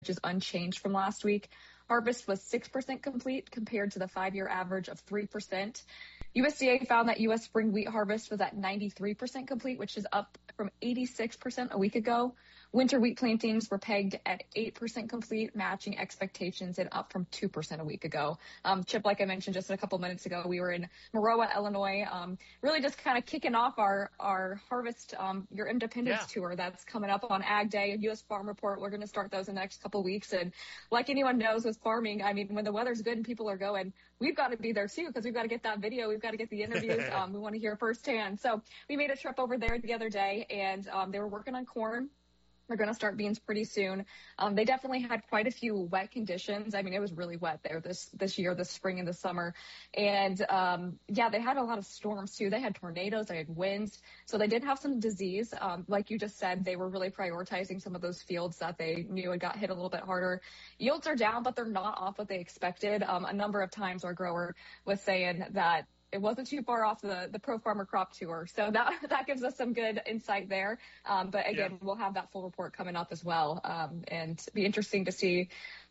is unchanged from last week. Harvest was 6% complete compared to the 5-year average of 3%. USDA found that U.S. spring wheat harvest was at 93% complete, which is up from 86% a week ago. Winter wheat plantings were pegged at 8% complete, matching expectations and up from 2% a week ago. Chip, like I mentioned just a couple minutes ago, we were in Maroa, Illinois, really just kind of kicking off our harvest, your Independence tour that's coming up on Ag Day and U.S. Farm Report. We're going to start those in the next couple weeks. And like anyone knows with farming, I mean, when the weather's good and people are going, we've got to be there too, because we've got to get that video. We've got to get the interviews. We want to hear firsthand. So we made a trip over there the other day, and they were working on corn. They're going to start beans pretty soon. They definitely had quite a few wet conditions. I mean, it was really wet there this year, this spring and the summer. And, they had a lot of storms too. They had tornadoes, they had winds. So they did have some disease. Like you just said, they were really prioritizing some of those fields that they knew had got hit a little bit harder. Yields are down, but they're not off what they expected. A number of times our grower was saying that it wasn't too far off the Pro Farmer Crop Tour. So that gives us some good insight there. But again, we'll have that full report coming up as well. And be interesting to see.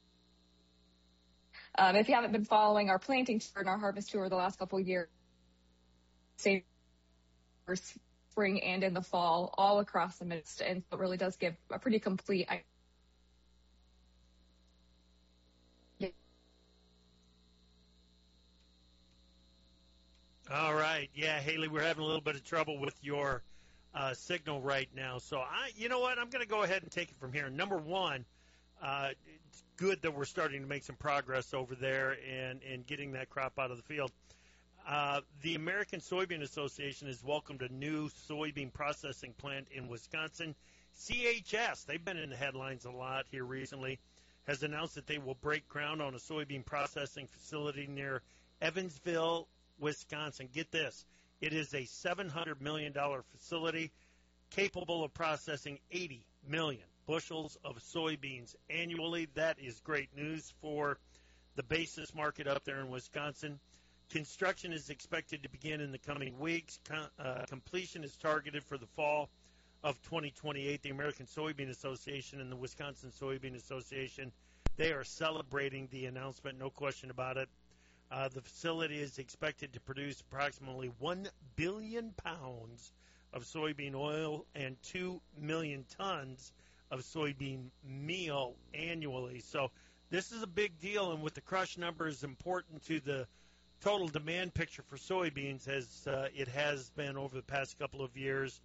If you haven't been following our planting tour and our harvest tour the last couple of years, say spring and in the fall, all across the Midwest. And so it really does give a pretty complete idea. All right. Yeah, Haley, we're having a little bit of trouble with your signal right now. So, you know what? I'm going to go ahead and take it from here. Number one, it's good that we're starting to make some progress over there and getting that crop out of the field. The American Soybean Association has welcomed a new soybean processing plant in Wisconsin. CHS, they've been in the headlines a lot here recently, has announced that they will break ground on a soybean processing facility near Evansville, Wisconsin. Get this. It is a $700 million facility capable of processing 80 million bushels of soybeans annually. That is great news for the basis market up there in Wisconsin. Construction is expected to begin in the coming weeks. Completion is targeted for the fall of 2028. The American Soybean Association and the Wisconsin Soybean Association, they are celebrating the announcement, no question about it. The facility is expected to produce approximately 1 billion pounds of soybean oil and 2 million tons of soybean meal annually. So this is a big deal, and with the crush numbers important to the total demand picture for soybeans as it has been over the past couple of years.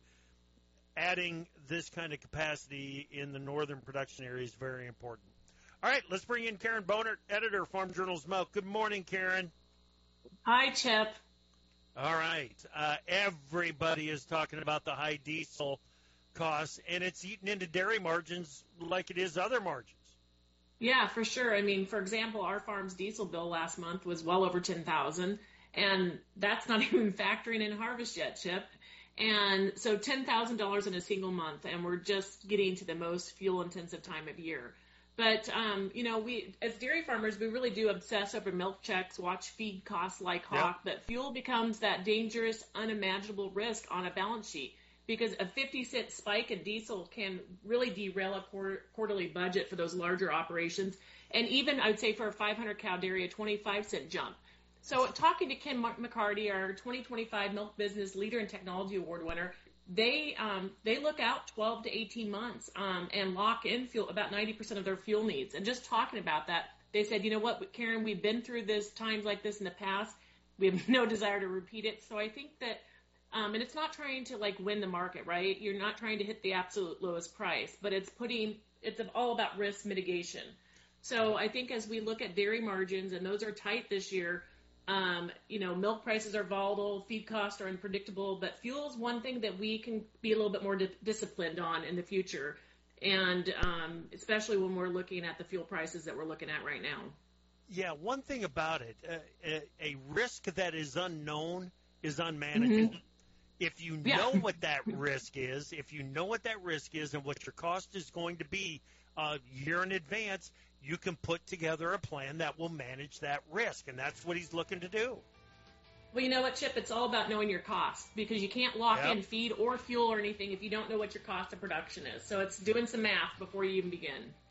Adding this kind of capacity in the northern production area is very important. All right, let's bring in Karen Bonert, editor of Farm Journal's Milk. Good morning, Karen. Hi, Chip. All right. Everybody is talking about the high diesel costs, and it's eating into dairy margins like it is other margins. Yeah, for sure. I mean, for example, our farm's diesel bill last month was well over $10,000, and that's not even factoring in harvest yet, Chip. And so $10,000 in a single month, and we're just getting to the most fuel-intensive time of year. But, we, as dairy farmers, we really do obsess over milk checks, watch feed costs like hawk, but fuel becomes that dangerous, unimaginable risk on a balance sheet because a 50-cent spike in diesel can really derail a quarterly budget for those larger operations. And even, I would say, for a 500-cow dairy, a 25-cent jump. So talking to Ken McCarty, our 2025 Milk Business Leader and Technology Award winner, they look out 12 to 18 months and lock in fuel, about 90% of their fuel needs. And just talking about that, they said, you know what, Karen, we've been through this times like this in the past. We have no desire to repeat it. So I think that, and it's not trying to win the market, right? You're not trying to hit the absolute lowest price, but it's all about risk mitigation. So I think as we look at dairy margins, and those are tight this year, milk prices are volatile, feed costs are unpredictable, but fuel is one thing that we can be a little bit more disciplined on in the future. And especially when we're looking at the fuel prices that we're looking at right now. Yeah, one thing about it, a risk that is unknown is unmanageable. Mm-hmm. If you know what that risk is, and what your cost is going to be a year in advance, you can put together a plan that will manage that risk, and that's what he's looking to do. Well, you know what, Chip? It's all about knowing your cost because you can't lock in feed or fuel or anything if you don't know what your cost of production is. So it's doing some math before you even begin.